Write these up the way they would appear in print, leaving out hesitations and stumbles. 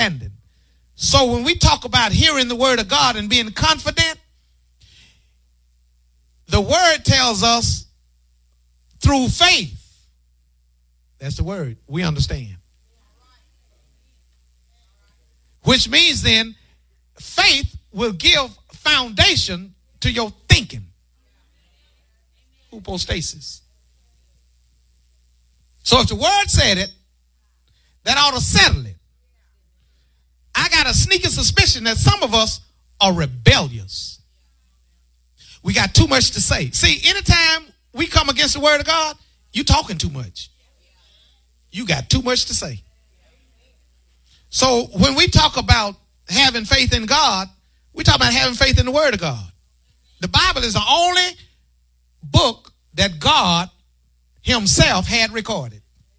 understanding. So when we talk about hearing the word of God and being confident, the word tells us through faith. That's the word. We understand. Which means then faith will give foundation to your thinking. Hypostasis. So if the word said it, that ought to settle it. I got a sneaky suspicion that some of us are rebellious. We got too much to say. See, anytime we come against the word of God, you talking too much. You got too much to say. So when we talk about having faith in God, we talk about having faith in the word of God. The Bible is the only book that God himself had recorded.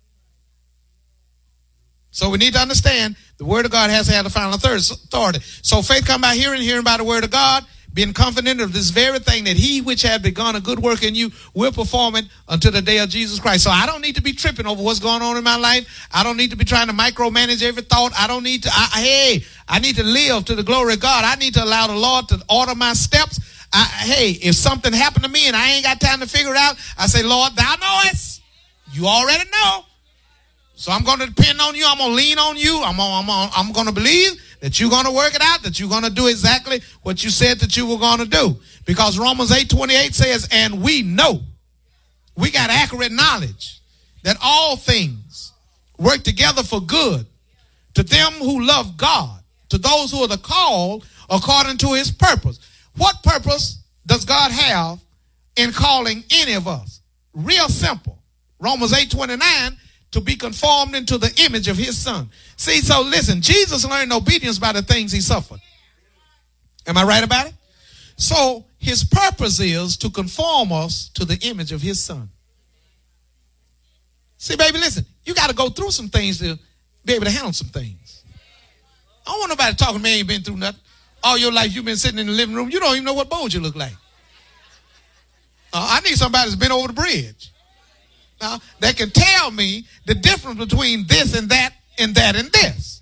So we need to understand the word of God has to have the final authority. So faith come by hearing, hearing by the word of God, being confident of this very thing, that he which had begun a good work in you will perform it until the day of Jesus Christ. So I don't need to be tripping over what's going on in my life. I don't need to be trying to micromanage every thought. I don't need to, I need to live to the glory of God. I need to allow the Lord to order my steps. If something happened to me and I ain't got time to figure it out, I say, Lord, thou knowest. You already know. So I'm going to depend on you. I'm going to lean on you. I'm going to believe that you're going to work it out, that you're going to do exactly what you said that you were going to do. Because Romans 8:28 says, and we know, we got accurate knowledge, that all things work together for good to them who love God, to those who are the called according to his purpose. What purpose does God have in calling any of us? Real simple. Romans 8:29, to be conformed into the image of his son. See, so listen, Jesus learned obedience by the things he suffered. Am I right about it? So his purpose is to conform us to the image of his son. See, baby, listen, you got to go through some things to be able to handle some things. I don't want nobody talking, man, you ain't been through nothing. All your life you've been sitting in the living room. You don't even know what bones you look like. I need somebody that's been over the bridge. That can tell me the difference between this and that and that and this.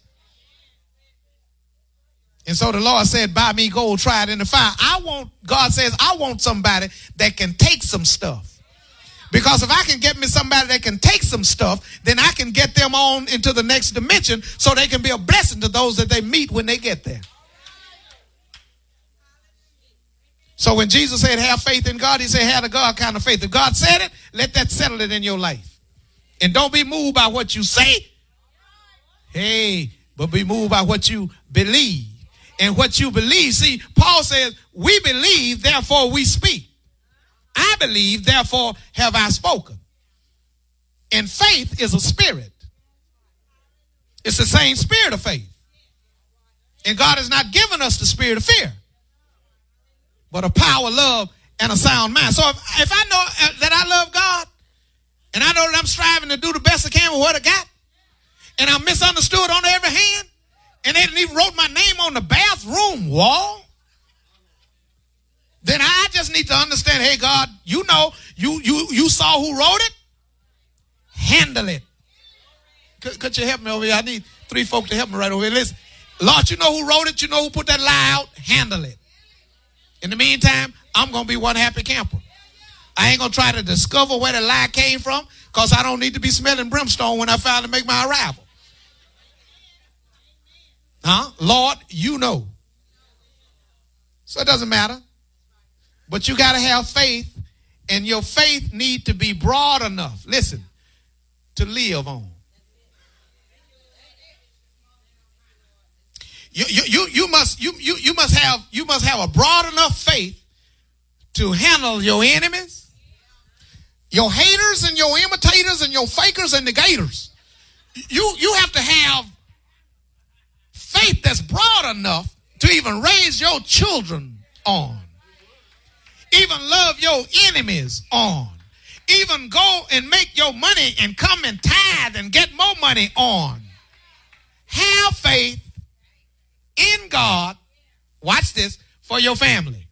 And so the Lord said, buy me gold, try it in the fire. God says, I want somebody that can take some stuff. Because if I can get me somebody that can take some stuff, then I can get them on into the next dimension so they can be a blessing to those that they meet when they get there. So when Jesus said, have faith in God, he said, have the God kind of faith. If God said it, let that settle it in your life. And don't be moved by what you say. But be moved by what you believe. And what you believe. See, Paul says, we believe, therefore we speak. I believe, therefore have I spoken. And faith is a spirit. It's the same spirit of faith. And God has not given us the spirit of fear, but a power, love, and a sound mind. So if I know that I love God, and I know that I'm striving to do the best I can with what I got, and I'm misunderstood on every hand, and they didn't even wrote my name on the bathroom wall, then I just need to understand, hey, God, you know, you saw who wrote it. Handle it. Could you help me over here? I need 3 folk to help me right over here. Listen, Lord, you know who wrote it. You know who put that lie out. Handle it. In the meantime, I'm going to be one happy camper. I ain't going to try to discover where the lie came from, because I don't need to be smelling brimstone when I finally make my arrival. Lord, you know. So it doesn't matter. But you got to have faith, and your faith need to be broad enough, listen, to live on. You must have a broad enough faith to handle your enemies, your haters and your imitators and your fakers and negators. You have to have faith that's broad enough to even raise your children on, even love your enemies on, even go and make your money and come and tithe and get more money on. Have faith in God, watch this, for your family.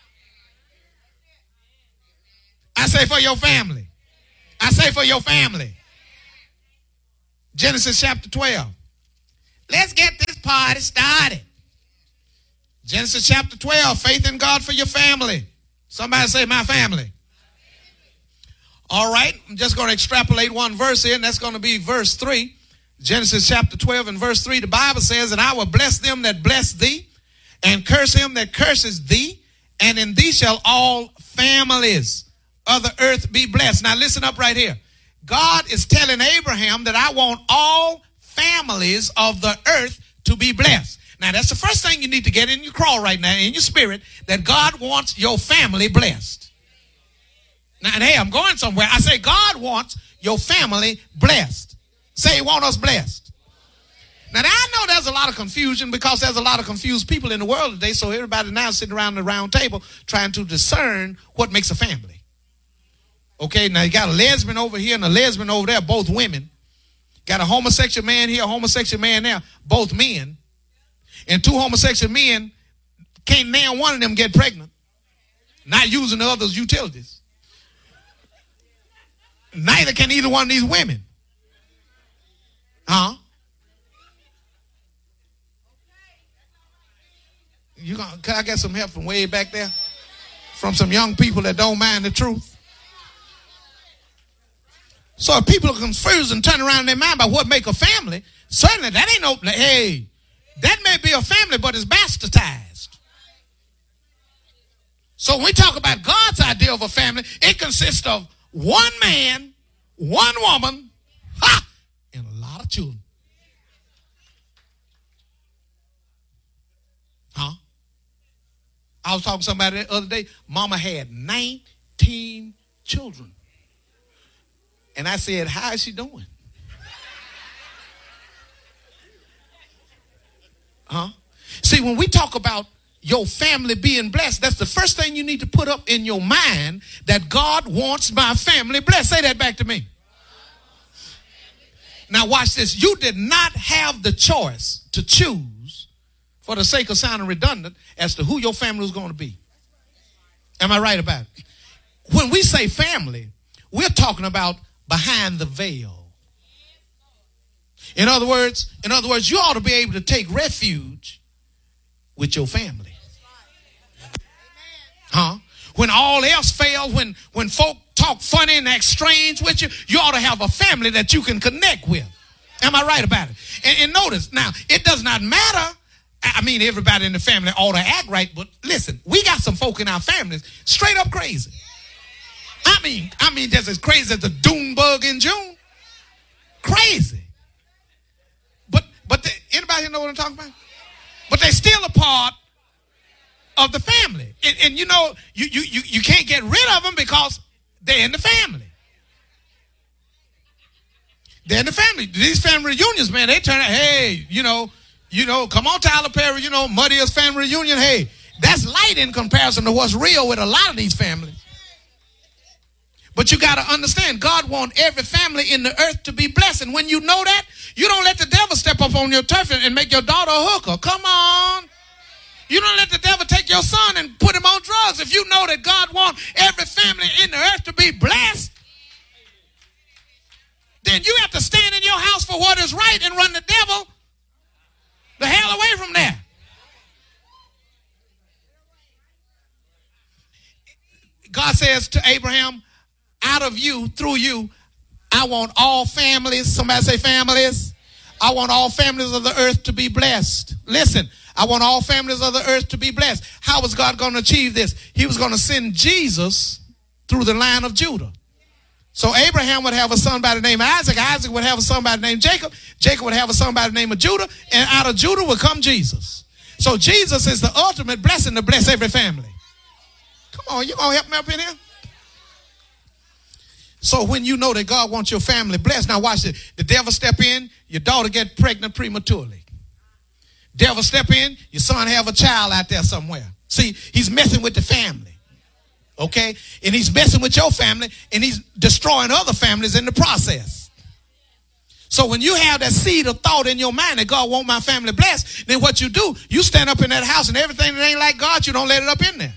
I say for your family. I say for your family. Genesis chapter 12. Let's get this party started. Genesis chapter 12, faith in God for your family. Somebody say, my family. All right, I'm just going to extrapolate one verse here, and that's going to be verse 3. Genesis chapter 12 and verse 3, the Bible says, and I will bless them that bless thee, and curse him that curses thee, and in thee shall all families of the earth be blessed. Now listen up right here. God is telling Abraham that I want all families of the earth to be blessed. Now that's the first thing you need to get in your crawl right now, in your spirit, that God wants your family blessed. Now, and hey, I'm going somewhere. I say God wants your family blessed. Say he wants us blessed. Now, I know there's a lot of confusion because there's a lot of confused people in the world today. So everybody now sitting around the round table trying to discern what makes a family. Okay, now you got a lesbian over here and a lesbian over there, both women. Got a homosexual man here, a homosexual man there, both men. And two homosexual men, can't now one of them get pregnant. Not using the other's utilities. Neither can either one of these women. Huh? Can I get some help from way back there? From some young people that don't mind the truth? So if people are confused and turn around in their mind about what make a family, certainly that ain't no, hey, that may be a family, but it's bastardized. So when we talk about God's idea of a family, it consists of one man, one woman, and a lot of children. Huh? I was talking to somebody the other day. Mama had 19 children. And I said, how is she doing? Huh? See, when we talk about your family being blessed, that's the first thing you need to put up in your mind, that God wants my family blessed. Say that back to me. Now watch this. You did not have the choice to choose, for the sake of sounding redundant, as to who your family was going to be. Am I right about it? When we say family, we're talking about behind the veil. In other words, you ought to be able to take refuge with your family. Huh? When all else fails, when folk talk funny and act strange with you, you ought to have a family that you can connect with. Am I right about it? And notice, now, it does not matter. I mean, everybody in the family ought to act right, but listen, we got some folk in our families straight up crazy. I mean, just as crazy as the Doom bug in June. Crazy. But anybody here know what I'm talking about? But they're still a part of the family. And you know, you can't get rid of them because they're in the family. They're in the family. These family reunions, man, they turn out, hey, you know, come on, Tyler Perry, Muddy's family reunion. Hey, that's light in comparison to what's real with a lot of these families. But you got to understand, God wants every family in the earth to be blessed. And when you know that, you don't let the devil step up on your turf and make your daughter a hooker. Come on. You don't let the devil take your son and put him on drugs. If you know that God wants every family in the earth to be blessed, then you have to stand in your house for what is right and run the devil the hell away from there. God says to Abraham, out of you, through you, I want all families. Somebody say families. I want all families of the earth to be blessed. Listen, I want all families of the earth to be blessed. How was God going to achieve this? He was going to send Jesus through the line of Judah. So Abraham would have a son by the name of Isaac. Isaac would have a son by the name of Jacob. Jacob would have a son by the name of Judah. And out of Judah would come Jesus. So Jesus is the ultimate blessing to bless every family. Come on, you going to help me up in here? So when you know that God wants your family blessed, now watch this. The devil step in, your daughter get pregnant prematurely. Devil step in, your son have a child out there somewhere. See, he's messing with the family. Okay? And he's messing with your family, and he's destroying other families in the process. So when you have that seed of thought in your mind that God wants my family blessed, then what you do, you stand up in that house and everything that ain't like God, you don't let it up in there.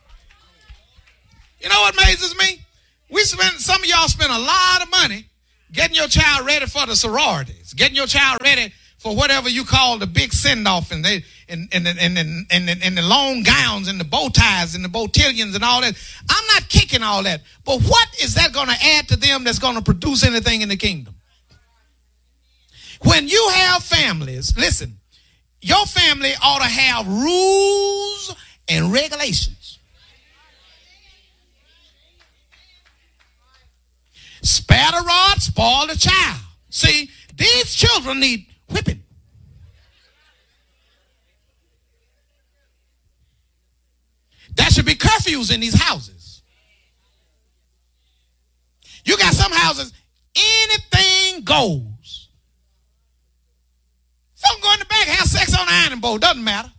You know what amazes me? Some of y'all spend a lot of money Getting your child ready for the sororities. Getting your child ready for whatever you call the big send-off and the long gowns and the bow ties and the botillions and all that. I'm not kicking all that. But what is that going to add to them that's going to produce anything in the kingdom? When you have families, listen, your family ought to have rules and regulations. Spare the rod, spoil the child. See, these children need whipping. There should be curfews in these houses. You got some houses, anything goes. Some go in the back, have sex on the ironing board, doesn't matter.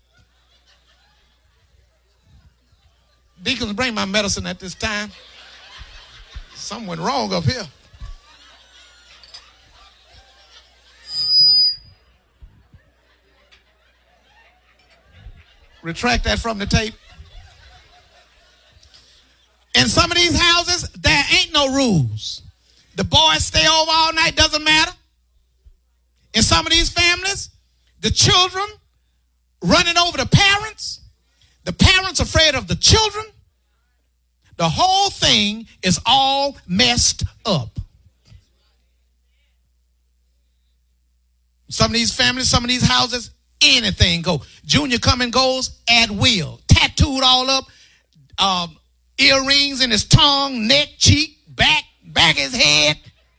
Deacons, bring my medicine at this time. Something went wrong up here. Retract that from the tape. In some of these houses, there ain't no rules. The boys stay over all night, doesn't matter. In some of these families, the children running over the parents afraid of the children. The whole thing is all messed up. Some of these families, some of these houses, anything go. Junior come and goes at will. Tattooed all up. Earrings in his tongue, neck, cheek, back his head.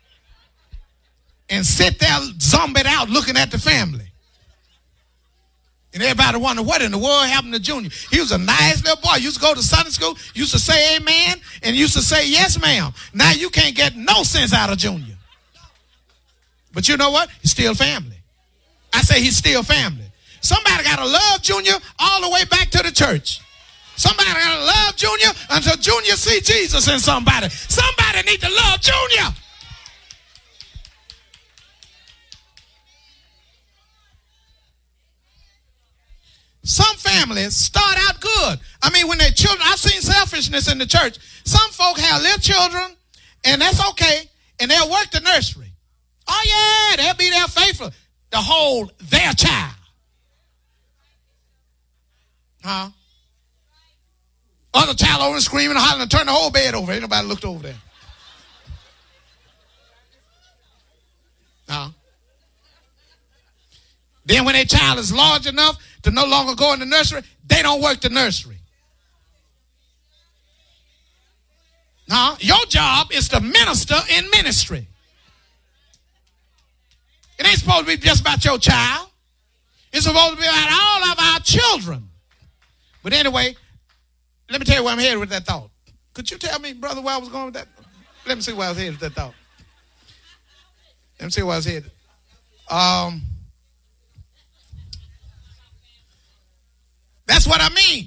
And sit there zombied out looking at the family. And everybody wonder what in the world happened to Junior. He was a nice little boy. Used to go to Sunday school, used to say amen, and used to say yes, ma'am. Now you can't get no sense out of Junior. But you know what? He's still family. I say he's still family. Somebody got to love Junior all the way back to the church. Somebody got to love Junior until Junior see Jesus in somebody. Somebody need to love Junior. Some families start out good. I mean, when they're children, I've seen selfishness in the church. Some folk have little children, and that's okay, and they'll work the nursery. Oh, yeah, they'll be there faithful to hold their child. Huh? Other child over and screaming and hollering and turn the whole bed over. Ain't nobody looked over there. Huh? Then when their child is large enough to no longer go in the nursery, they don't work the nursery. Huh? Your job is to minister in ministry. It ain't supposed to be just about your child. It's supposed to be about all of our children. But anyway, let me tell you where I'm headed with that thought. Could you tell me, brother, where I was going with that? Let me see where I was headed with that thought. Let me see where I was headed. That's what I mean.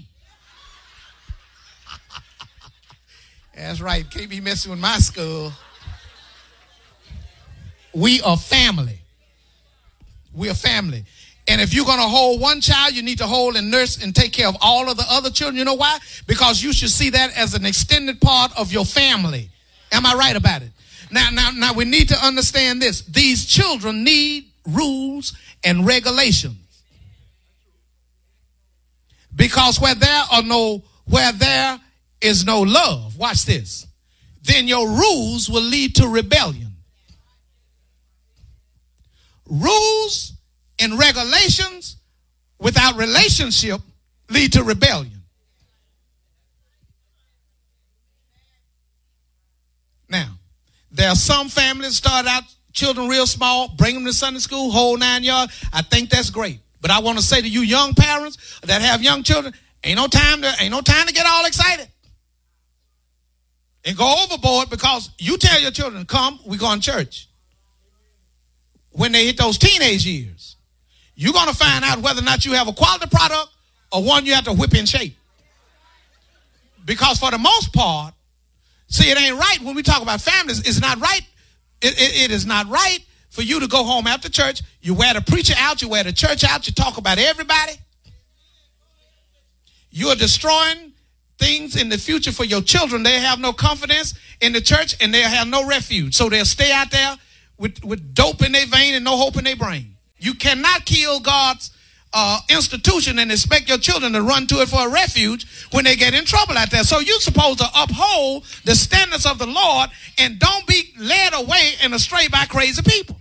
That's right. Can't be messing with my skull. We are family. We are family. And if you're going to hold one child, you need to hold and nurse and take care of all of the other children. You know why? Because you should see that as an extended part of your family. Am I right about it? Now we need to understand this. These children need rules and regulations. Because where there is no love, watch this, then your rules will lead to rebellion. Rules and regulations without relationship lead to rebellion. Now, there are some families start out children real small, bring them to Sunday school, whole 9 yards. I think that's great. But I want to say to you young parents that have young children, ain't no time to get all excited and go overboard, because you tell your children, come, we go to church. When they hit those teenage years, you're going to find out whether or not you have a quality product or one you have to whip in shape. Because for the most part, see, it ain't right when we talk about families. It's not right. It is not right for you to go home after church. You wear the preacher out. You wear the church out. You talk about everybody. You are destroying things in the future for your children. They have no confidence in the church, and they'll have no refuge. So they'll stay out there with dope in their vein and no hope in their brain. You cannot kill God's institution and expect your children to run to it for a refuge when they get in trouble out there. So you're supposed to uphold the standards of the Lord and don't be led away and astray by crazy people.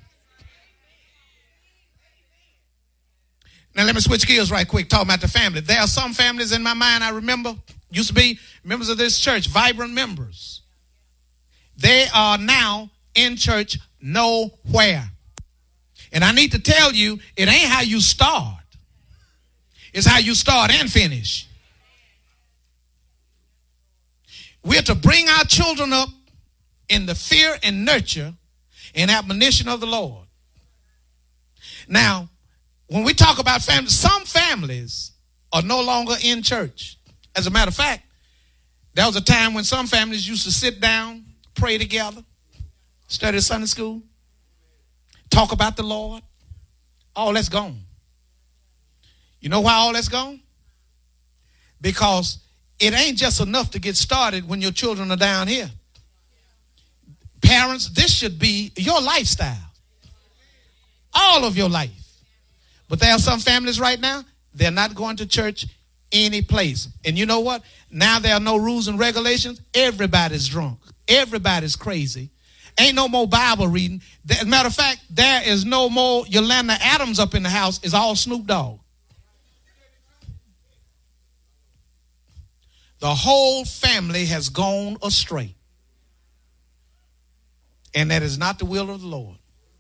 Now let me switch gears right quick, talking about the family. There are some families in my mind I remember, used to be members of this church, vibrant members. They are now in church nowhere. And I need to tell you, it ain't how you start. It's how you start and finish. We're to bring our children up in the fear and nurture and admonition of the Lord. Now, when we talk about families, some families are no longer in church. As a matter of fact, there was a time when some families used to sit down, pray together, study Sunday school, talk about the Lord. All that's gone. You know why all that's gone? Because it ain't just enough to get started when your children are down here. Parents, this should be your lifestyle. All of your life. But there are some families right now, they're not going to church any place. And you know what? Now there are no rules and regulations. Everybody's drunk. Everybody's crazy. Ain't no more Bible reading. As a matter of fact, there is no more Yolanda Adams up in the house. It's all Snoop Dogg. The whole family has gone astray. And that is not the will of the Lord.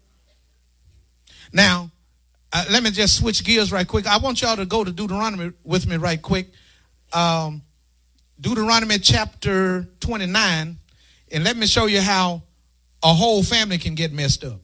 Now, let me just switch gears right quick. I want y'all to go to Deuteronomy with me right quick. Deuteronomy chapter 29. And let me show you how a whole family can get messed up.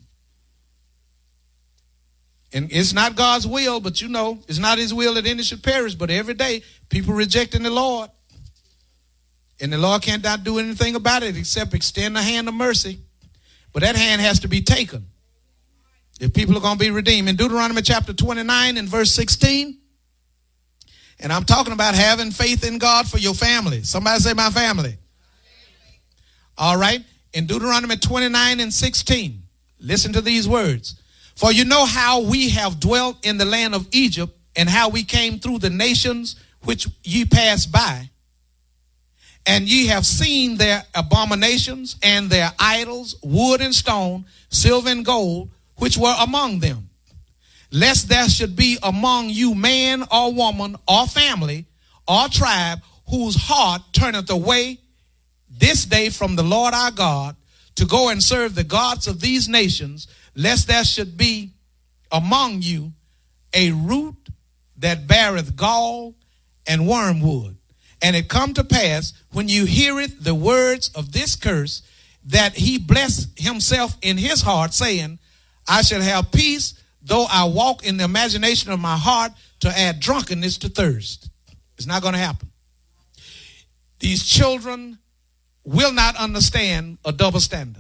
And it's not God's will, but you know, it's not his will that any should perish. But every day, people rejecting the Lord. And the Lord cannot do anything about it except extend a hand of mercy. But that hand has to be taken if people are going to be redeemed. In Deuteronomy chapter 29 and verse 16. And I'm talking about having faith in God for your family. Somebody say my family. All right. In Deuteronomy 29 and 16. Listen to these words. For you know how we have dwelt in the land of Egypt, and how we came through the nations which ye passed by. And ye have seen their abominations and their idols, wood and stone, silver and gold, which were among them. Lest there should be among you man or woman or family or tribe whose heart turneth away this day from the Lord our God to go and serve the gods of these nations, lest there should be among you a root that beareth gall and wormwood. And it come to pass, when you heareth the words of this curse, that he bless himself in his heart, saying, I shall have peace, though I walk in the imagination of my heart to add drunkenness to thirst. It's not going to happen. These children will not understand a double standard.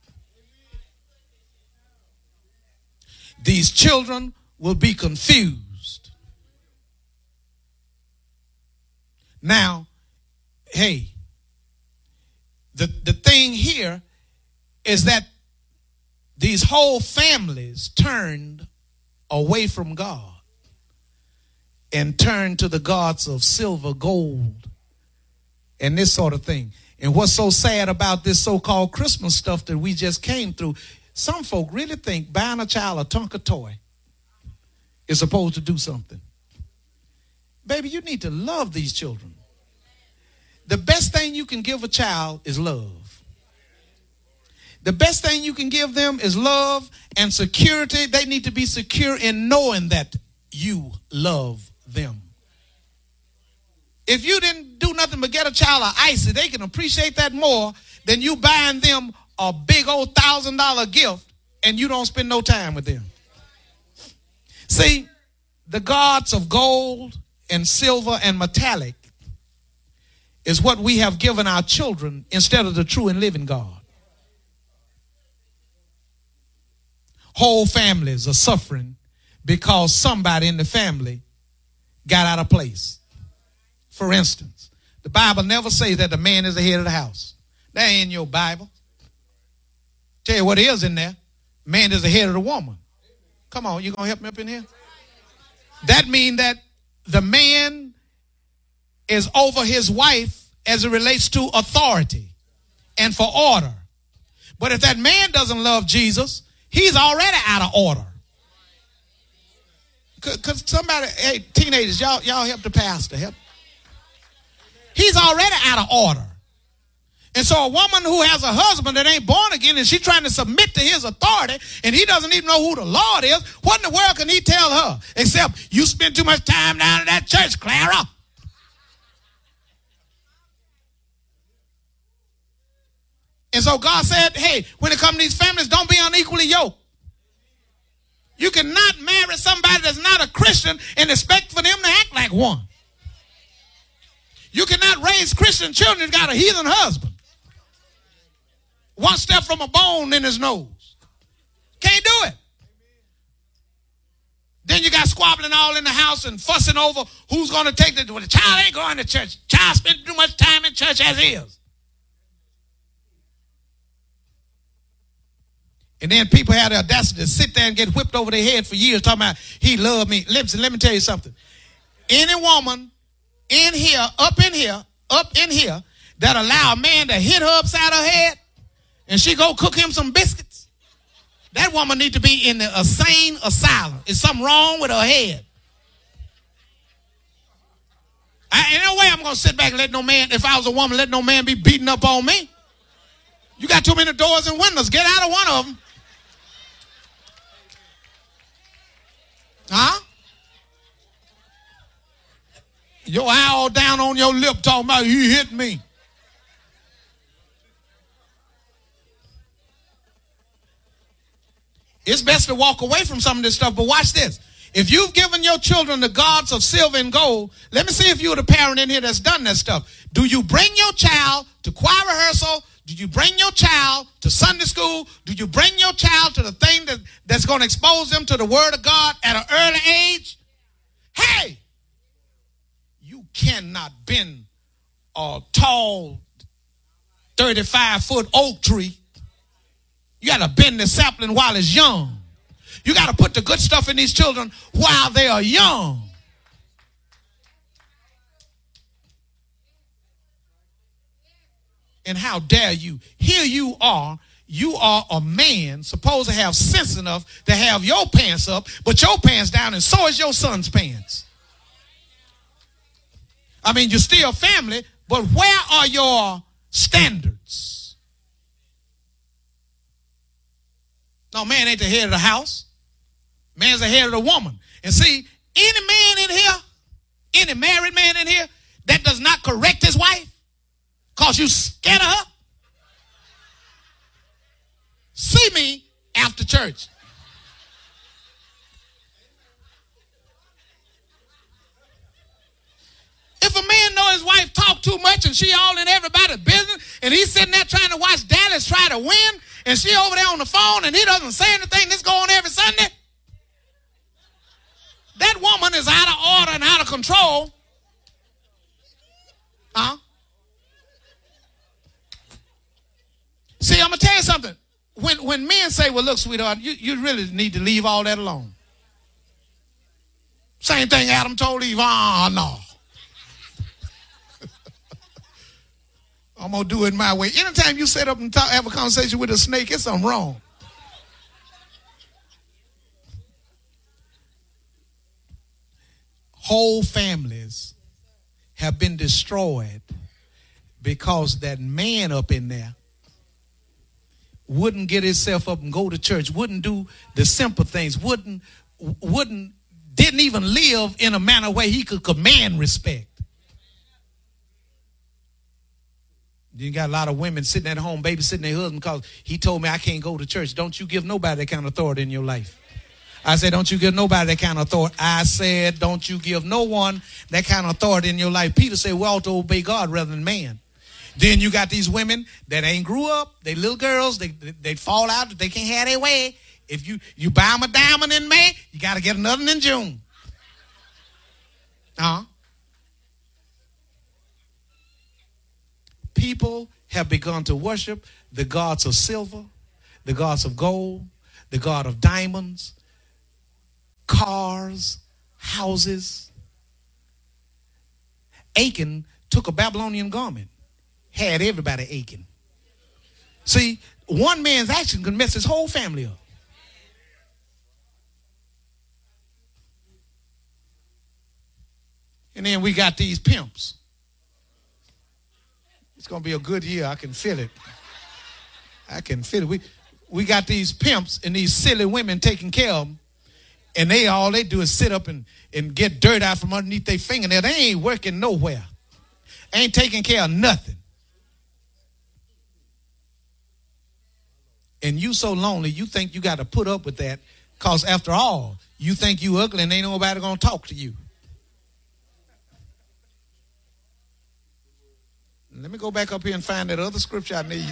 These children will be confused. Now, hey, the thing here is that these whole families turned away from God and turned to the gods of silver, gold, and this sort of thing. And what's so sad about this so-called Christmas stuff that we just came through, some folk really think buying a child a Tonka toy is supposed to do something. Baby, you need to love these children. The best thing you can give a child is love. The best thing you can give them is love and security. They need to be secure in knowing that you love them. If you didn't do nothing but get a child an icy, they can appreciate that more than you buying them a big old $1,000 gift and you don't spend no time with them. See, the gods of gold and silver and metallic is what we have given our children instead of the true and living God. Whole families are suffering because somebody in the family got out of place. For instance, the Bible never says that the man is the head of the house. That ain't in your Bible. Tell you what is in there. Man is the head of the woman. Come on, you going to help me up in here? That means that the man is over his wife as it relates to authority and for order. But if that man doesn't love Jesus, he's already out of order. Because somebody, hey, teenagers, y'all help the pastor. Help. He's already out of order. And so a woman who has a husband that ain't born again and she's trying to submit to his authority and he doesn't even know who the Lord is, what in the world can he tell her? Except, you spend too much time down at that church, Clara. And so God said, hey, when it comes to these families, don't be unequally yoked. You cannot marry somebody that's not a Christian and expect for them to act like one. You cannot raise Christian children that got a heathen husband. One step from a bone in his nose. Can't do it. Then you got squabbling all in the house and fussing over who's going to take the child ain't going to church. Child spends too much time in church as is. And then people have the audacity to sit there and get whipped over their head for years talking about he loved me. Listen, let me tell you something. Any woman in here, up in here, that allow a man to hit her upside her head and she go cook him some biscuits, that woman need to be in a sane asylum. Is something wrong with her head? Ain't no way I'm going to sit back and let no man, if I was a woman, let no man be beating up on me. You got too many doors and windows. Get out of one of them. Huh? Your eye all down on your lip talking about he hit me. It's best to walk away from some of this stuff, but watch this. If you've given your children the gods of silver and gold, let me see if you're the parent in here that's done that stuff. Do you bring your child to choir rehearsal? Do you bring your child to Sunday school? Do you bring your child to the thing that's going to expose them to the Word of God at an early age? Hey, you cannot bend a tall 35-foot oak tree. You got to bend the sapling while it's young. You got to put the good stuff in these children while they are young. And how dare you? Here you are a man supposed to have sense enough to have your pants up, but your pants down, and so is your son's pants. I mean, you're still family, but where are your standards? No, man ain't the head of the house. Man's the head of the woman. And see, any man in here, any married man in here that does not correct his wife because you scared of her, see me after church. If a man know his wife talk too much and she all in everybody's business and he's sitting there trying to watch Dallas try to win and she over there on the phone and he doesn't say anything, this go on every Sunday, that woman is out of order and out of control. Huh? See, I'm going to tell you something. When men say, well, look, sweetheart, you really need to leave all that alone. Same thing Adam told Eve. No. I'm going to do it my way. Anytime you sit up and have a conversation with a snake, it's something wrong. Whole families have been destroyed because that man up in there wouldn't get himself up and go to church, wouldn't do the simple things, didn't even live in a manner where he could command respect. You got a lot of women sitting at home babysitting their husband because he told me I can't go to church. Don't you give nobody that kind of authority in your life. I said, don't you give nobody that kind of authority. I said, don't you give no one that kind of authority in your life. Peter said, we ought to obey God rather than man. Then you got these women that ain't grew up. They little girls. They fall out. They can't have their way. If you buy them a diamond in May, you got to get another in June. People have begun to worship the gods of silver, the gods of gold, the God of diamonds, cars, houses. Achan took a Babylonian garment, had everybody aching. See, one man's action can mess his whole family up. And then we got these pimps. It's going to be a good year. I can feel it. I can feel it. We got these pimps and these silly women taking care of them. And all they do is sit up and get dirt out from underneath their fingernail. They ain't working nowhere. Ain't taking care of nothing. And you so lonely, you think you got to put up with that because after all, you think you ugly and ain't nobody going to talk to you. Let me go back up here and find that other scripture I need.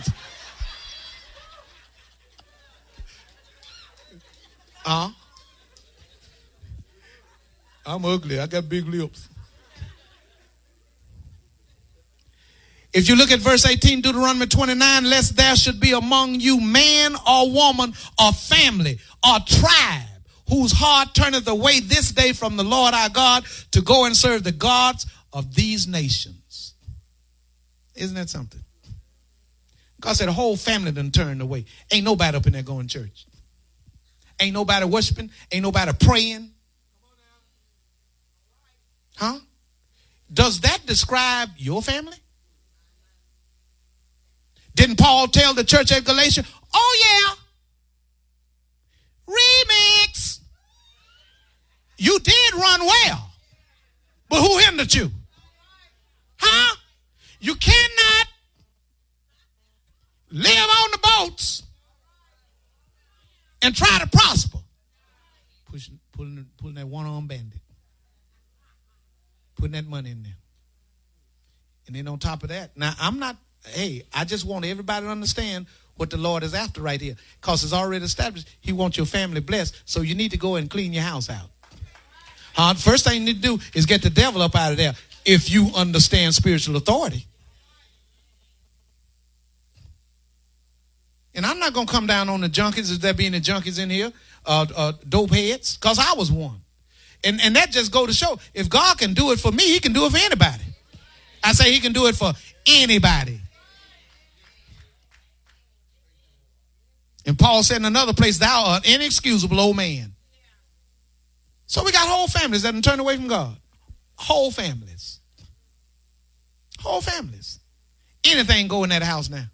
I'm ugly. I got big lips. If you look at verse 18, Deuteronomy 29, lest there should be among you man or woman or family or tribe whose heart turneth away this day from the Lord our God to go and serve the gods of these nations. Isn't that something? God said the whole family done turned away. Ain't nobody up in there going to church. Ain't nobody worshiping. Ain't nobody praying. Huh? Does that describe your family? Didn't Paul tell the church at Galatia, oh yeah, remix. You did run well, but who hindered you? Huh? You cannot live on the boats and try to prosper. Pulling that one-armed bandit. Putting that money in there. And then on top of that, now I just want everybody to understand what the Lord is after right here. Because it's already established. He wants your family blessed. So you need to go and clean your house out. First thing you need to do is get the devil up out of there if you understand spiritual authority. And I'm not going to come down on the junkies. Is there being the junkies in here? Dope heads? Because I was one. And that just go to show, if God can do it for me, he can do it for anybody. I say he can do it for anybody. And Paul said in another place, thou art inexcusable old man. So we got whole families that turn away from God. Whole families. Whole families. Anything go in that house now.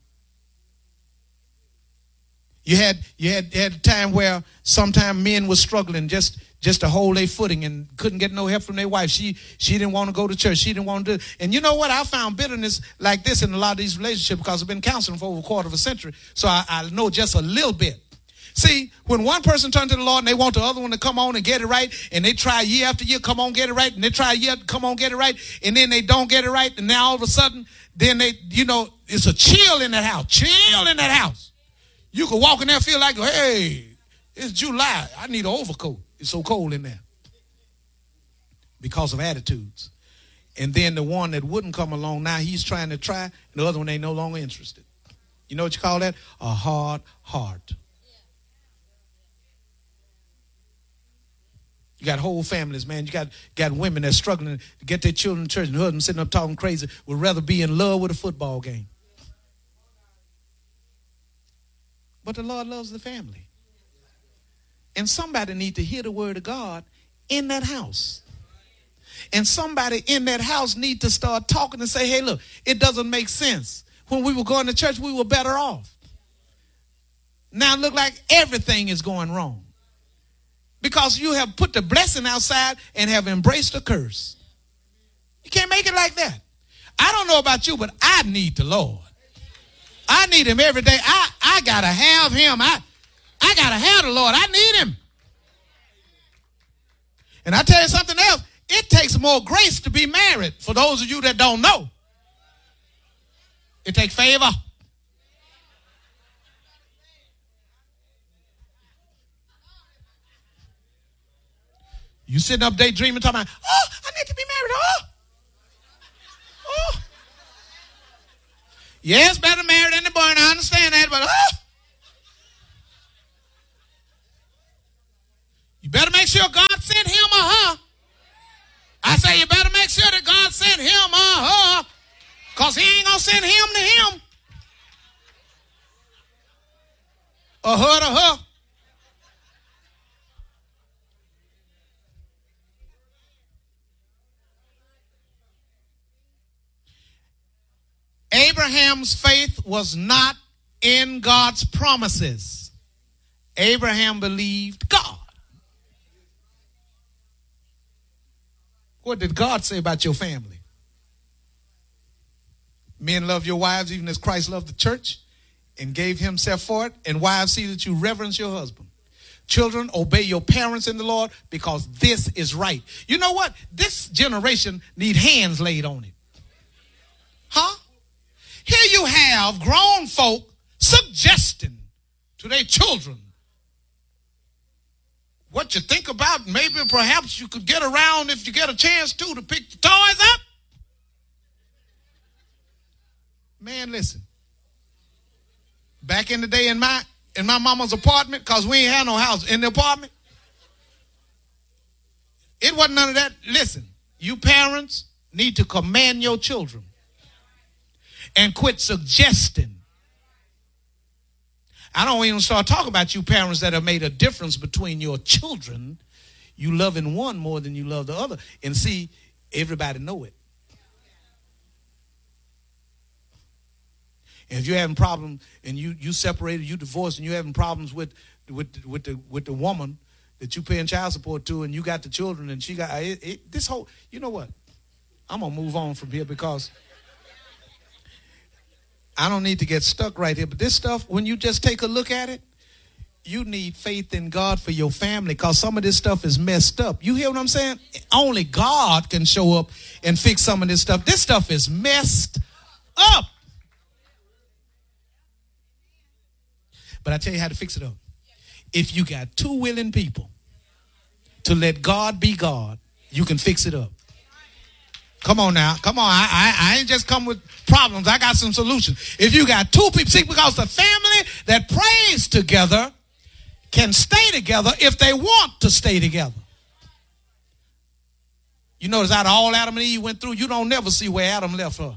You had a time where sometimes men were struggling just to hold their footing and couldn't get no help from their wife. She didn't want to go to church. She didn't want to do it. And you know what? I found bitterness like this in a lot of these relationships because I've been counseling for over a quarter of a century. So I know just a little bit. See, when one person turns to the Lord and they want the other one to come on and get it right, and they try year after year, come on, get it right, and they try year, come on, get it right, and then they don't get it right, and now all of a sudden, then it's a chill in that house. Chill in that house. You could walk in there and feel like, hey, it's July. I need an overcoat. It's so cold in there. Because of attitudes. And then the one that wouldn't come along, now he's trying to try, and the other one ain't no longer interested. You know what you call that? A hard heart. You got whole families, man. You got women that's struggling to get their children to church, and husbands sitting up talking crazy, would rather be in love with a football game. But the Lord loves the family. And somebody need to hear the word of God in that house. And somebody in that house need to start talking and say, hey, look, it doesn't make sense. When we were going to church, we were better off. Now it look like everything is going wrong. Because you have put the blessing outside and have embraced the curse. You can't make it like that. I don't know about you, but I need the Lord. I need him every day. I got to have him. I got to have the Lord. I need him. And I tell you something else. It takes more grace to be married. For those of you that don't know. It takes favor. You sitting up daydreaming, talking about, oh, I need to be married. Oh. Yeah, it's better married than the born. I understand that, but sure God sent him or her. I say you better make sure that God sent him or her, because he ain't going to send him to him or her to her. Abraham's faith was not in God's promises. Abraham believed God. What did God say about your family? Men, love your wives even as Christ loved the church and gave himself for it. And wives, see that you reverence your husband. Children, obey your parents in the Lord, because this is right. You know what? This generation need hands laid on it. Huh? Here you have grown folk suggesting to their children what you think about. Maybe perhaps you could get around, if you get a chance to pick the toys up. Man, listen. Back in the day in my mama's apartment, because we ain't had no house in the apartment, it wasn't none of that. Listen, you parents need to command your children and quit suggesting. I don't even start talking about you parents that have made a difference between your children. You loving one more than you love the other. And see, everybody know it. And if you're having problems and you separated, you divorced, and you're having problems with the woman that you paying child support to, and you got the children, and she got this whole, you know what? I'm going to move on from here, because I don't need to get stuck right here. But this stuff, when you just take a look at it, you need faith in God for your family, because some of this stuff is messed up. You hear what I'm saying? Only God can show up and fix some of this stuff. This stuff is messed up. But I tell you how to fix it up. If you got two willing people to let God be God, you can fix it up. Come on now. Come on. I ain't just come with problems. I got some solutions. If you got two people, see, because the family that prays together can stay together if they want to stay together. You notice out of all Adam and Eve went through, you don't never see where Adam left her.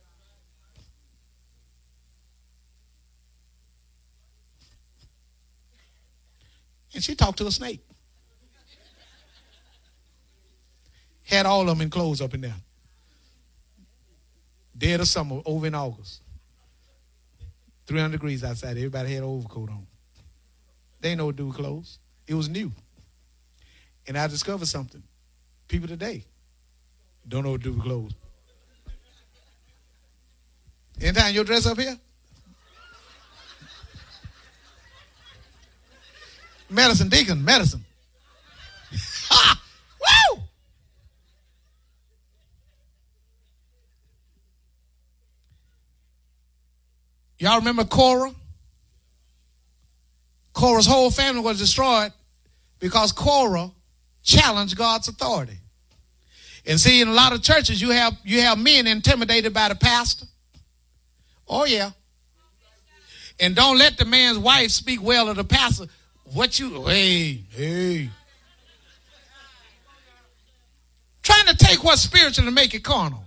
And she talked to a snake. Had all of them in clothes up in there. Dead of summer, over in August. 300 degrees outside. Everybody had an overcoat on. They didn't know what to do with clothes. It was new. And I discovered something. People today don't know what to do with clothes. Anytime you dress up here? Medicine, Deacon, medicine. Ha! Woo! Y'all remember Korah? Korah's whole family was destroyed because Korah challenged God's authority. And see, in a lot of churches, you have men intimidated by the pastor. Oh, yeah. And don't let the man's wife speak well of the pastor. Hey. Trying to take what's spiritual and make it carnal.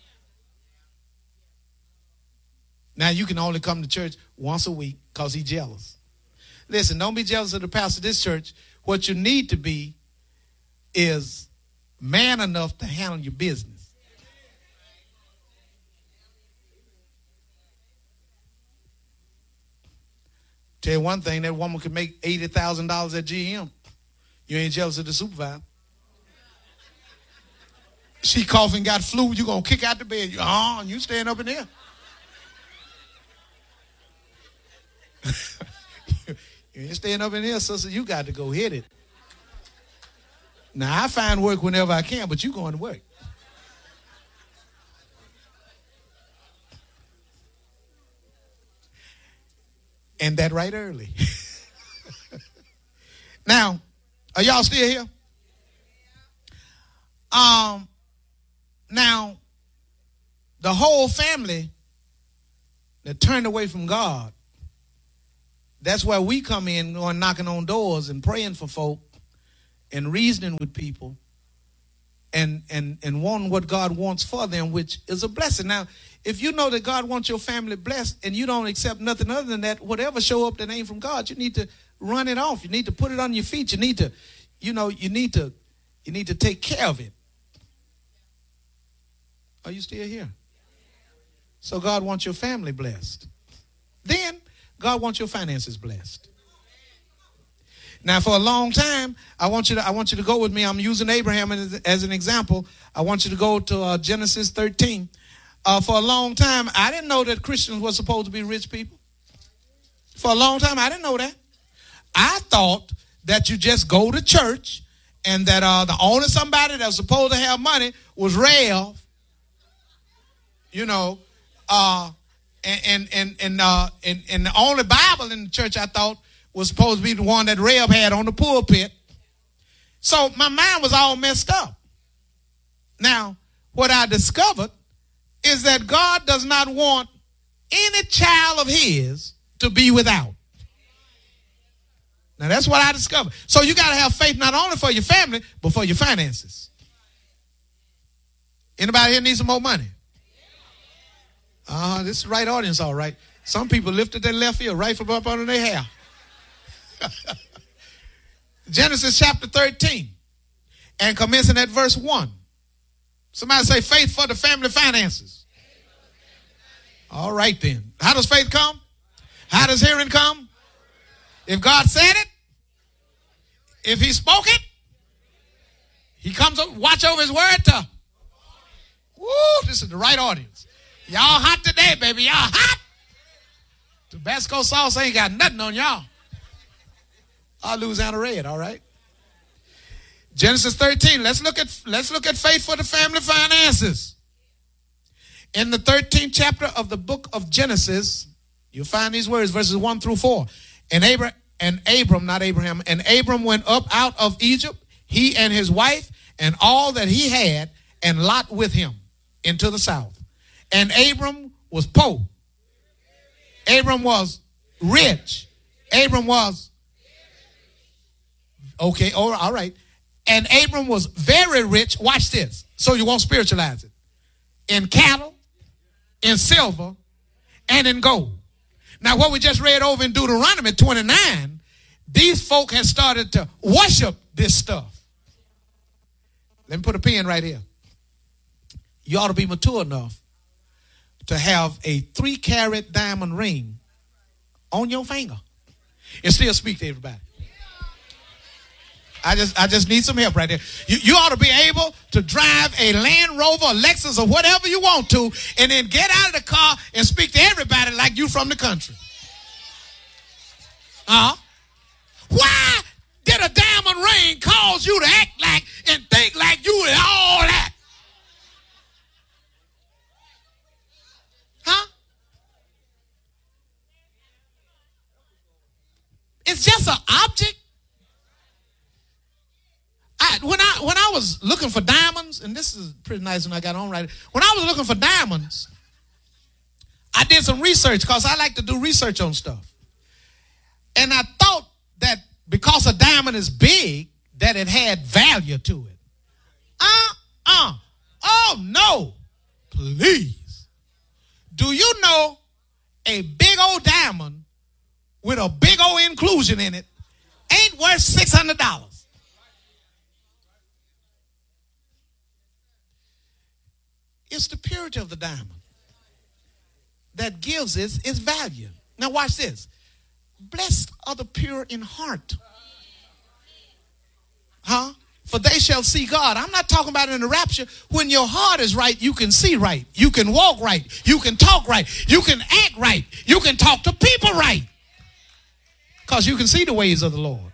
Now you can only come to church once a week because he's jealous. Listen, don't be jealous of the pastor of this church. What you need to be is man enough to handle your business. Tell you one thing, that woman could make $80,000 at GM. You ain't jealous of the supervisor. She coughing, got flu, you gonna kick out the bed. You staying up in there. You ain't staying up in here, sister. You got to go hit it. Now, I find work whenever I can, but you going to work. And that right early. Now, are y'all still here? Now, the whole family that turned away from God, that's where we come in, going knocking on doors and praying for folk and reasoning with people and wanting what God wants for them, which is a blessing. Now, if you know that God wants your family blessed and you don't accept nothing other than that, whatever show up that ain't from God, you need to run it off. You need to put it on your feet. You need to, you need to take care of it. Are you still here? So God wants your family blessed. Then God wants your finances blessed. Now, for a long time, I want you to go with me. I'm using Abraham as an example. I want you to go to Genesis 13. For a long time, I didn't know that Christians were supposed to be rich people. For a long time, I didn't know that. I thought that you just go to church and that the only somebody that was supposed to have money was Rev. And the only Bible in the church I thought was supposed to be the one that Rev had on the pulpit. So my mind was all messed up. Now, what I discovered is that God does not want any child of his to be without. Now, that's what I discovered. So you got to have faith not only for your family, but for your finances. Anybody here need some more money? This is the right audience, all right. Some people lifted their left ear right from up under their hair. Genesis chapter 13 and commencing at verse 1. Somebody say faith for the family finances. All right then. How does faith come? How does hearing come? If God said it, if he spoke it, he comes up, watch over his word to. Woo, this is the right audience. Y'all hot today, baby. Y'all hot. Tabasco sauce ain't got nothing on y'all. Louisiana red, all right. Genesis 13. Let's look at faith for the family finances. In the 13th chapter of the book of Genesis, you'll find these words, verses 1 through 4. And Abram went up out of Egypt, he and his wife, and all that he had, and Lot with him, into the south. And Abram was poor. Abram was rich. Abram was okay. All right. And Abram was very rich. Watch this. So you won't spiritualize it. In cattle, in silver, and in gold. Now, what we just read over in Deuteronomy 29, these folk had started to worship this stuff. Let me put a pin right here. You ought to be mature enough to have a 3-carat diamond ring on your finger and still speak to everybody. I just need some help right there. You ought to be able to drive a Land Rover, a Lexus, or whatever you want to, and then get out of the car and speak to everybody like you from the country. Why did a diamond ring cause you to act like and think like you and all that? It's just an object. When I was looking for diamonds, and this is pretty nice when I got on right. When I was looking for diamonds, I did some research because I like to do research on stuff. And I thought that because a diamond is big, that it had value to it. Oh, no. Please. Do you know a big old diamond with a big old inclusion in it ain't worth $600? It's the purity of the diamond that gives it its value. Now watch this. Blessed are the pure in heart. For they shall see God. I'm not talking about in the rapture. When your heart is right, you can see right. You can walk right. You can talk right. You can act right. You can talk to people right. Because you can see the ways of the Lord.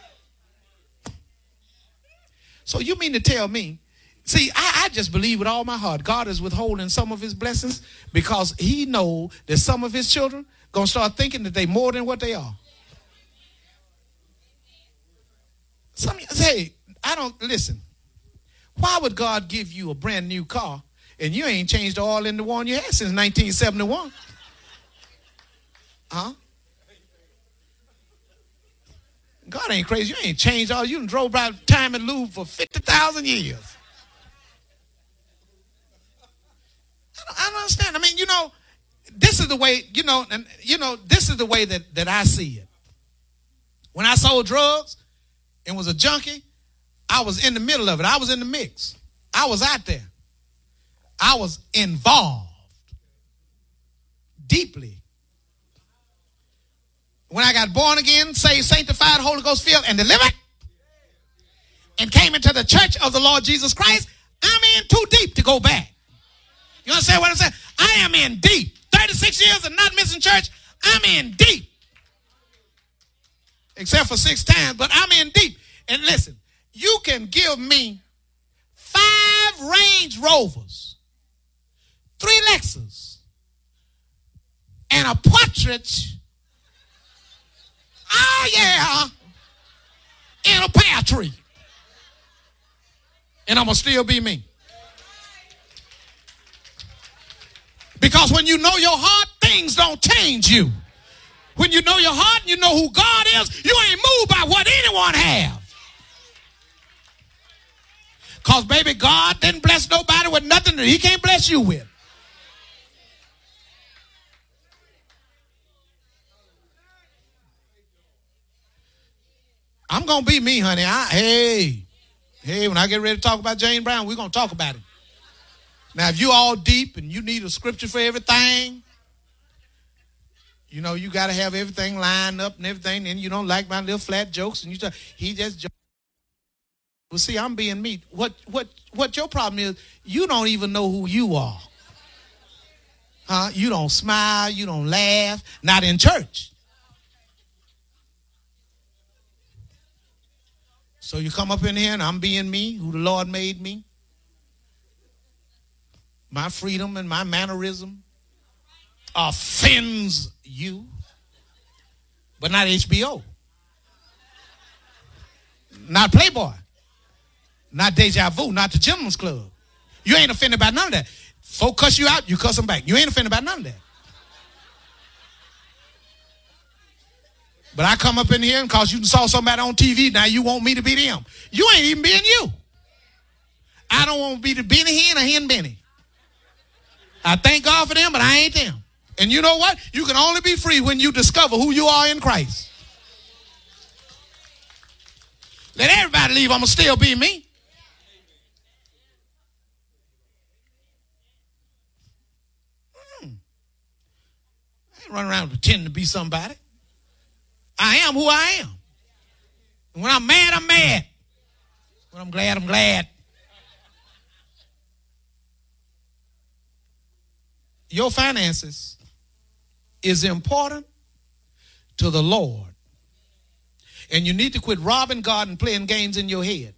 So you mean to tell me, see, I just believe with all my heart God is withholding some of his blessings because he knows that some of his children going to start thinking that they more than what they are. Some say, listen, why would God give you a brand new car and you ain't changed the oil in the one you had since 1971? God ain't crazy. You ain't changed all. You done drove by time and lube for 50,000 years. I don't understand. I mean, this is the way, this is the way that I see it. When I sold drugs and was a junkie, I was in the middle of it. I was in the mix. I was out there. I was involved deeply. When I got born again, saved, sanctified, Holy Ghost filled, and delivered, and came into the church of the Lord Jesus Christ, I'm in too deep to go back. You understand what I'm saying? I am in deep. 36 years and not missing church, I'm in deep. Except for 6 times, but I'm in deep. And listen, you can give me 5 Range Rovers, 3 Lexus, and a partridge. Oh, yeah. In a pear tree. And I'm going to still be me. Because when you know your heart, things don't change you. When you know your heart and you know who God is, you ain't moved by what anyone have. Because, baby, God didn't bless nobody with nothing that he can't bless you with. I'm going to be me, honey. Hey, when I get ready to talk about James Brown, we're going to talk about him. Now, if you all deep and you need a scripture for everything, you got to have everything lined up and everything, and you don't like my little flat jokes, and he just jokes. Well, see, I'm being me. What your problem is, you don't even know who you are. You don't smile, you don't laugh, not in church. So you come up in here and I'm being me, who the Lord made me. My freedom and my mannerism offends you, but not HBO, not Playboy, not Deja Vu, not the Gentleman's Club. You ain't offended by none of that. Folk cuss you out, you cuss them back. You ain't offended by none of that. But I come up in here and because you saw somebody on TV, now you want me to be them. You ain't even being you. I don't want to be the Benny Hinn or Hen Benny. I thank God for them, but I ain't them. And you know what? You can only be free when you discover who you are in Christ. Let everybody leave. I'm going to still be me. I ain't running around pretending to be somebody. I am who I am. And when I'm mad, I'm mad. When I'm glad, I'm glad. Your finances is important to the Lord. And you need to quit robbing God and playing games in your head.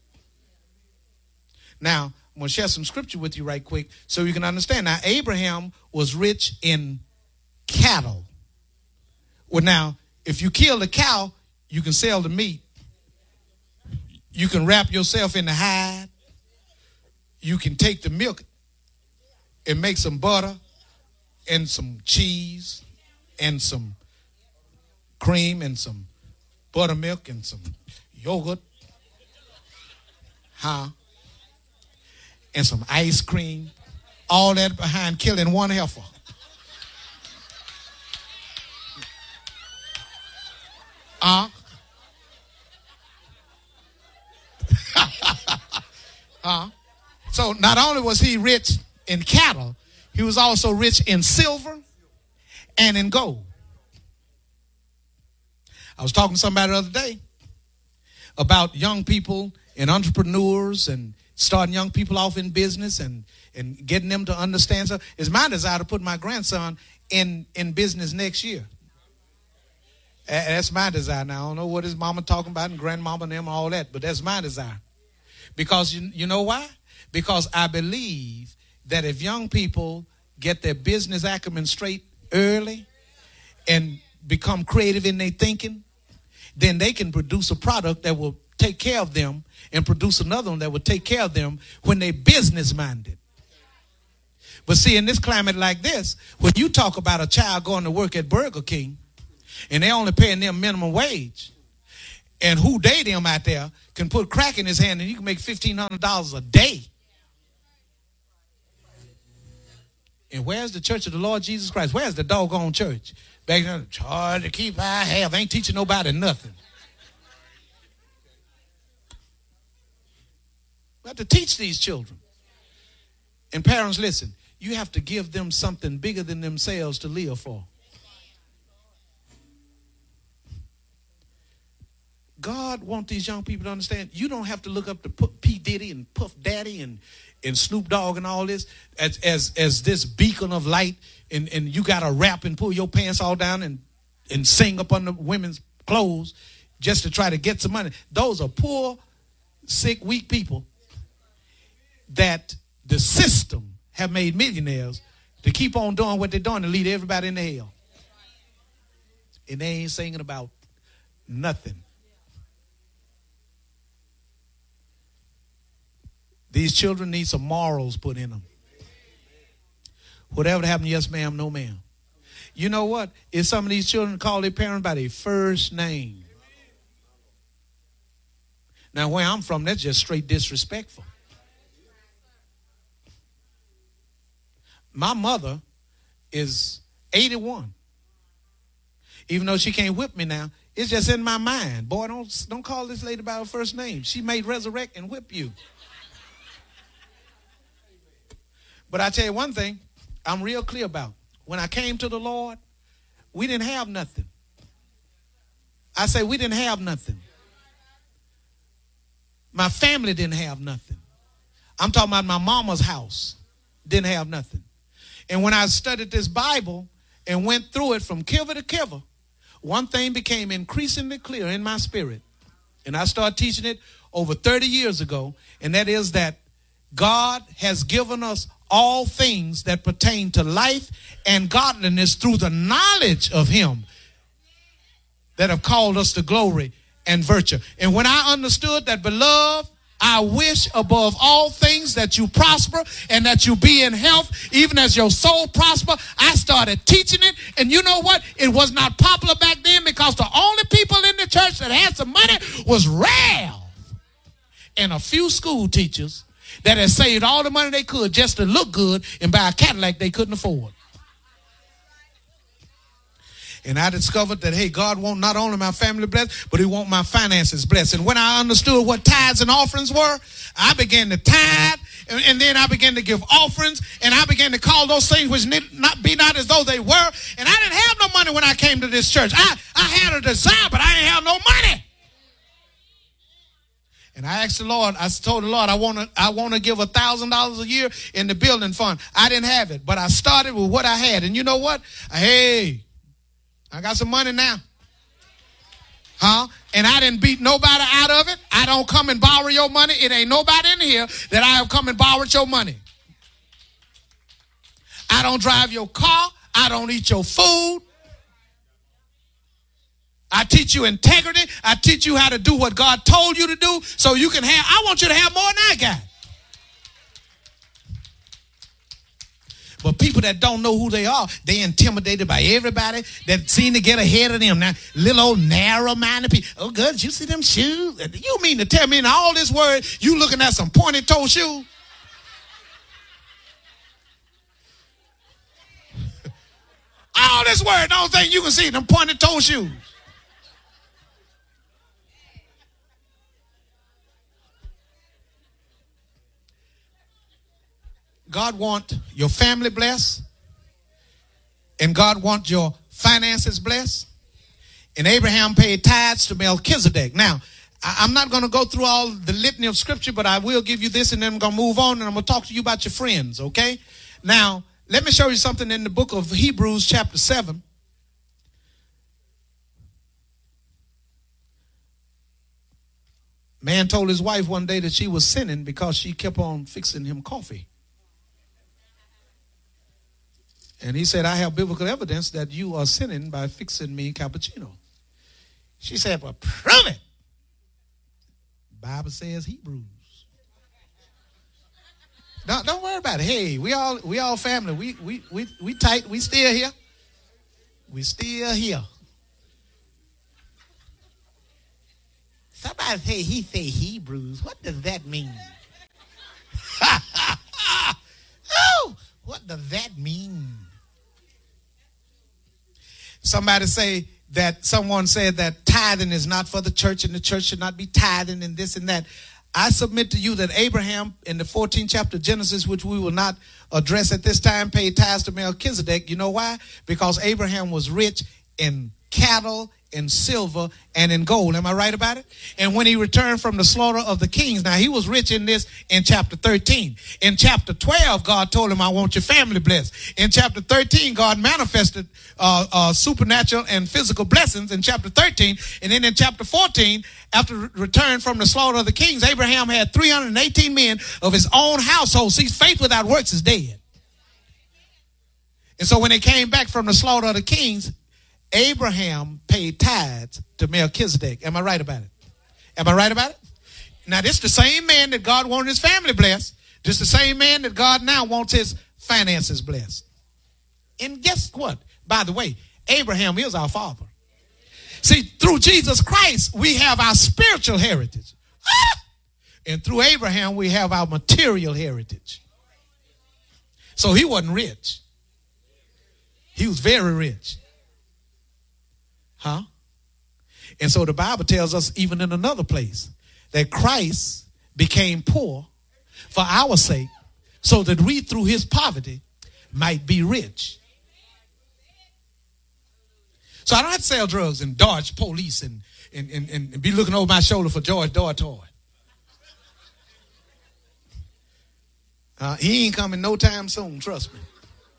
Now, I'm going to share some scripture with you right quick so you can understand. Now, Abraham was rich in cattle. Well, now, if you kill the cow, you can sell the meat. You can wrap yourself in the hide. You can take the milk and make some butter and some cheese and some cream and some buttermilk and some yogurt. And some ice cream. All that behind killing one heifer. So not only was he rich in cattle, he was also rich in silver and in gold. I was talking to somebody the other day about young people and entrepreneurs and starting young people off in business and getting them to understand. So it's my desire to put my grandson in business next year. That's my desire. Now, I don't know what his mama talking about and grandmama and them and all that, but that's my desire. Because you know why? Because I believe that if young people get their business acumen straight early and become creative in their thinking, then they can produce a product that will take care of them and produce another one that will take care of them when they're business minded. But see, in this climate like this, when you talk about a child going to work at Burger King and they're only paying them minimum wage, And who they them out there can put crack in his hand and you can make $1,500 a day. And where's the church of the Lord Jesus Christ? Where's the doggone church? Back there, charge to keep I have. Ain't teaching nobody nothing. We have to teach these children. And parents, listen, you have to give them something bigger than themselves to live for. God wants these young people to understand you don't have to look up to P. Diddy and Puff Daddy and Snoop Dogg and all this as this beacon of light, and you got to rap and pull your pants all down and sing up under women's clothes just to try to get some money. Those are poor, sick, weak people that the system have made millionaires to keep on doing what they're doing to lead everybody into hell. And they ain't singing about nothing. These children need some morals put in them. Whatever happened, yes ma'am, no ma'am. You know what? If some of these children call their parents by their first name. Now where I'm from, that's just straight disrespectful. My mother is 81. Even though she can't whip me now, it's just in my mind. Boy, don't call this lady by her first name. She may resurrect and whip you. But I tell you one thing, I'm real clear about. When I came to the Lord, we didn't have nothing. I say we didn't have nothing. My family didn't have nothing. I'm talking about my mama's house. Didn't have nothing. And when I studied this Bible and went through it from cover to cover, one thing became increasingly clear in my spirit. And I started teaching it over 30 years ago. And that is that God has given us all things that pertain to life and godliness through the knowledge of him that have called us to glory and virtue. And when I understood that, beloved, I wish above all things that you prosper and that you be in health, even as your soul prosper. I started teaching it. And you know what? It was not popular back then because the only people in the church that had some money was Ralph and a few school teachers that had saved all the money they could just to look good and buy a Cadillac they couldn't afford. And I discovered that, hey, God wants not only my family blessed, but he wants my finances blessed. And when I understood what tithes and offerings were, I began to tithe, and then I began to give offerings, and I began to call those things which be not as though they were. And I didn't have no money when I came to this church. I had a desire, but I didn't have no money. And I asked the Lord, I told the Lord, I want to give $1,000 a year in the building fund. I didn't have it, but I started with what I had. And you know what? Hey, I got some money now. And I didn't beat nobody out of it. I don't come and borrow your money. It ain't nobody in here that I have come and borrowed your money. I don't drive your car. I don't eat your food. I teach you integrity. I teach you how to do what God told you to do so you can have. I want you to have more than I got. But people that don't know who they are, they intimidated by everybody that seem to get ahead of them. Now, little old narrow-minded people. Oh, God, did you see them shoes? You mean to tell me in all this word, you looking at some pointed-toe shoes? All this word, the only thing you can see, them pointed-toe shoes. God wants your family blessed, and God wants your finances blessed. And Abraham paid tithes to Melchizedek. Now, I'm not going to go through all the litany of scripture, but I will give you this, and then I'm going to move on, and I'm going to talk to you about your friends, okay? Now, let me show you something in the book of Hebrews chapter 7. Man told his wife one day that she was sinning because she kept on fixing him coffee. And he said, I have biblical evidence that you are sinning by fixing me cappuccino. She said, well, prove it. The Bible says Hebrews. Don't worry about it. Hey, we all family. We tight. We still here. We still here. Somebody say he say Hebrews. What does that mean? Oh, what does that mean? Somebody say that someone said that tithing is not for the church and the church should not be tithing and this and that. I submit to you that Abraham in the 14th chapter of Genesis, which we will not address at this time, paid tithes to Melchizedek. You know why? Because Abraham was rich in cattle, in silver, and in gold. Am I right about it? And when he returned from the slaughter of the kings, now he was rich in this in chapter 13. In chapter 12, God told him, I want your family blessed. In chapter 13, God manifested supernatural and physical blessings in chapter 13. And then in chapter 14, after return from the slaughter of the kings, Abraham had 318 men of his own household. See, faith without works is dead. And so when they came back from the slaughter of the kings, Abraham paid tithes to Melchizedek. Am I right about it? Am I right about it? Now, this is the same man that God wanted his family blessed. This is the same man that God now wants his finances blessed. And guess what? By the way, Abraham is our father. See, through Jesus Christ, we have our spiritual heritage. And through Abraham, we have our material heritage. So he wasn't rich. He was very rich. Huh? And so the Bible tells us even in another place that Christ became poor for our sake so that we through his poverty might be rich. So I don't have to sell drugs and dodge police and be looking over my shoulder for George Dortoy. He ain't coming no time soon, trust me.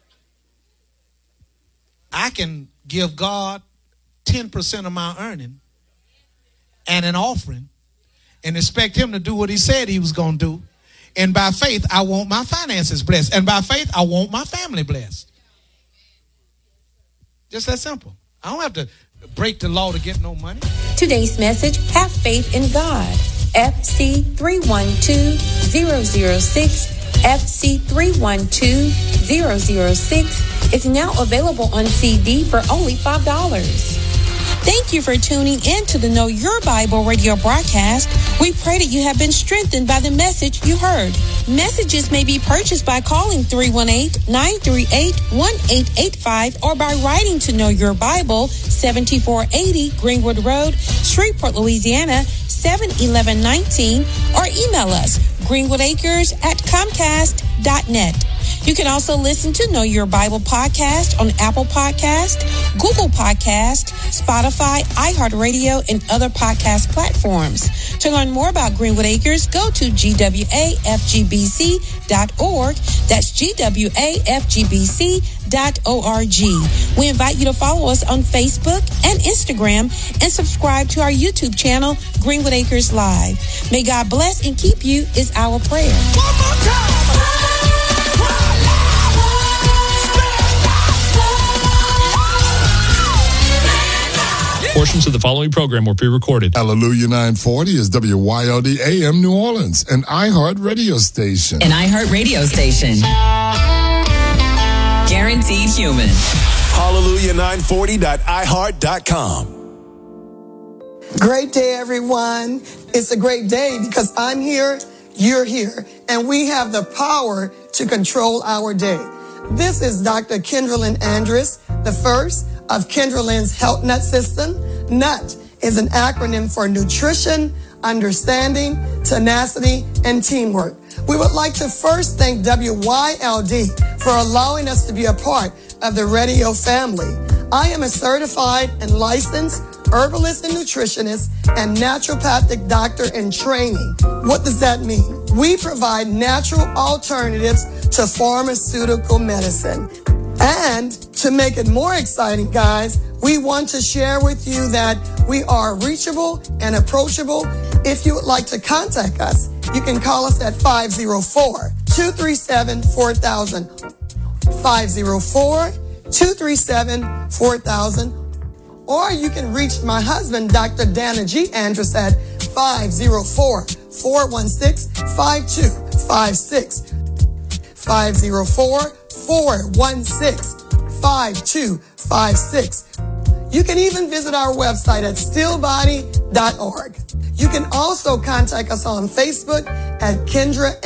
I can give God 10% of my earning and an offering and expect him to do what he said he was going to do. And by faith, I want my finances blessed. And by faith, I want my family blessed. Just that simple. I don't have to break the law to get no money. Today's message, have faith in God. FC 312-006. FC 312-006 is now available on CD for only $5. Thank you for tuning in to the Know Your Bible radio broadcast. We pray that you have been strengthened by the message you heard. Messages may be purchased by calling 318-938-1885 or by writing to Know Your Bible, 7480 Greenwood Road, Shreveport, Louisiana, 71119, or email us, greenwoodacres@comcast.net. You can also listen to Know Your Bible podcast on Apple Podcast, Google Podcast, Spotify, iHeartRadio, and other podcast platforms. To learn more about Greenwood Acres, go to gwafgbc.org. That's gwafgbc.org. We invite you to follow us on Facebook and Instagram and subscribe to our YouTube channel, Greenwood Acres Live. May God bless and keep you is our prayer. One more time. Portions of the following program were pre-recorded. Hallelujah 940 is WYLD AM New Orleans, an iHeart radio station. An iHeart radio station. Guaranteed human. Hallelujah940.iheart.com. Great day, everyone. It's a great day because I'm here, you're here, and we have the power to control our day. This is Dr. Kendra-Lynn Andrus, the first of Kendra-Lynn's Health Nut System. NUT is an acronym for nutrition, understanding, tenacity, and teamwork. We would like to first thank WYLD for allowing us to be a part of the radio family. I am a certified and licensed herbalist and nutritionist and naturopathic doctor in training. What does that mean? We provide natural alternatives to pharmaceutical medicine. And to make it more exciting, guys, we want to share with you that we are reachable and approachable. If you would like to contact us, you can call us at 504-237-4000. 504-237-4000. Or you can reach my husband, Dr. Dana G. Andrus, at 504-416-5256. 504-416-5256. You can even visit our website at stillbody.org. You can also contact us on Facebook at Kendra